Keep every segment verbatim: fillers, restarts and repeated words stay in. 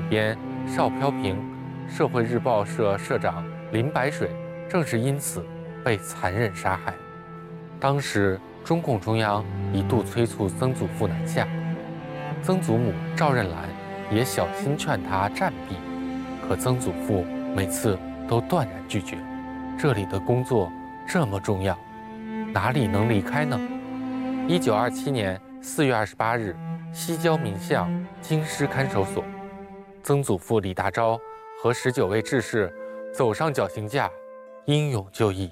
编邵飘萍、社会日报社社长林白水正是因此被残忍杀害。当时中共中央一度催促曾祖父南下，曾祖母赵任兰也小心劝他暂避，可曾祖父每次都断然拒绝。这里的工作这么重要，哪里能离开呢？一九二七年四月二十八日，西郊民巷京师看守所，曾祖父李大钊和十九位志士走上绞刑架，英勇就义。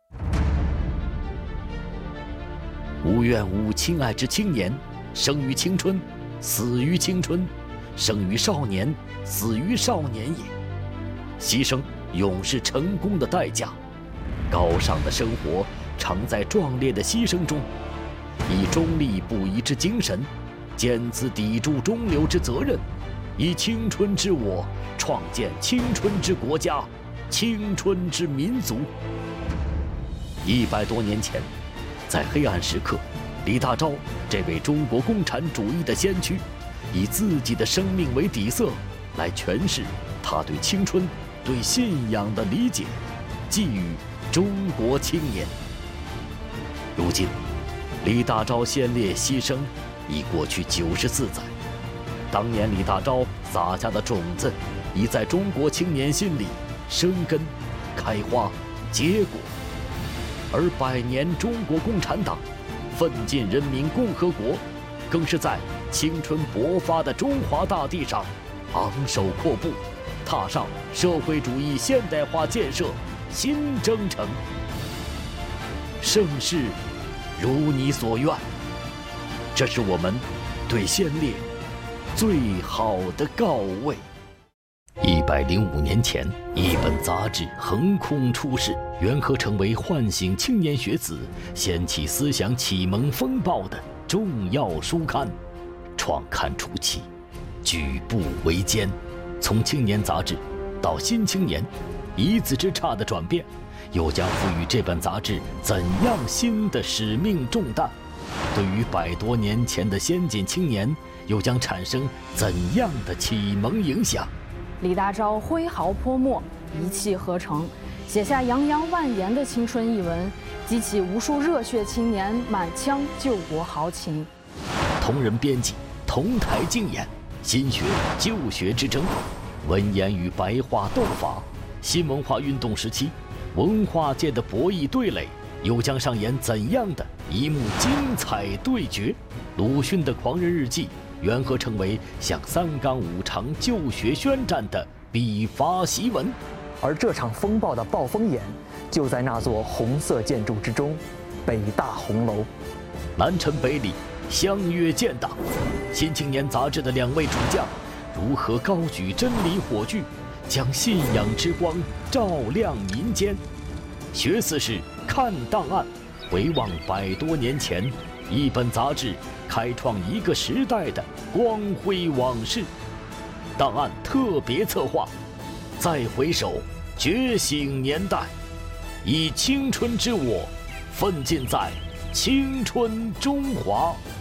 无怨无亲爱之青年，生于青春，死于青春；生于少年，死于少年也。牺牲永是成功的代价。高尚的生活常在壮烈的牺牲中，以忠立不移之精神，坚持砥柱中流之责任，以青春之我创建青春之国家，青春之民族。一百多年前，在黑暗时刻，李大钊这位中国共产主义的先驱，以自己的生命为底色，来诠释他对青春、对信仰的理解，寄予中国青年。如今，李大钊先烈牺牲已过去九十四载，当年李大钊撒下的种子，已在中国青年心里生根、开花、结果。而百年中国共产党奋进人民共和国，更是在青春勃发的中华大地上昂首阔步，踏上社会主义现代化建设新征程。盛世如你所愿，这是我们对先烈最好的告慰。一百零五年前，一本杂志横空出世，缘何成为唤醒青年学子、掀起思想启蒙风暴的重要书刊。创刊初期，举步维艰，从青年杂志到新青年，一字之差的转变，又将赋予这本杂志怎样新的使命重担？对于百多年前的先进青年，又将产生怎样的启蒙影响？ 李大钊挥毫泼墨，一气呵成，写下洋洋万言的青春译文，激起无数热血青年满腔救国豪情。 同人编辑，同台竞演，新学旧学之争，文言与白话斗法。新文化运动时期，文化界的博弈对垒又将上演怎样的一幕精彩对决？鲁迅的《狂人日记》缘何成为向三纲五常旧学宣战的笔伐檄文？ 而这场风暴的暴风眼，就在那座红色建筑之中——北大红楼。 南陈北李，相约建党。新青年杂志的两位主将，如何高举真理火炬，将信仰之光照亮民间？学四史，看档案，回望百多年前，一本杂志开创一个时代的光辉往事。档案特别策划，再回首，觉醒年代，以青春之我，奋进在青春中华。